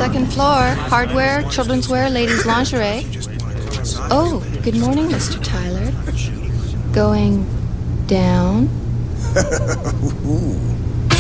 second floor. Hardware, children's wear, ladies' lingerie. Oh, good morning, Mr. Tyler. Going down?